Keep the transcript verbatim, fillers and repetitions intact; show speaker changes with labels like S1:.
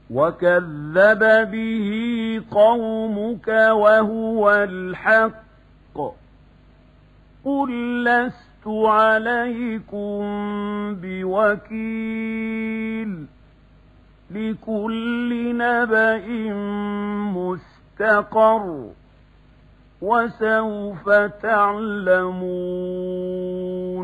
S1: وكذب به قومك وهو الحق قل لست عليكم بوكيل لكل نبأ مستقر وسوف تعلمون